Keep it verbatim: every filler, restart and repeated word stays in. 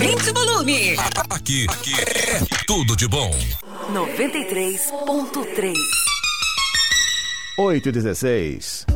Aumente o volume. Aqui, aqui é tudo de bom. noventa e três ponto três. oito e dezesseis.